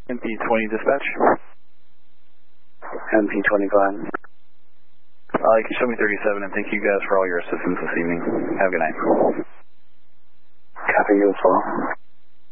MP20 dispatch. MP20, go ahead. You can show me 37, and thank you guys for all your assistance this evening. Have a good night. Copy you as well.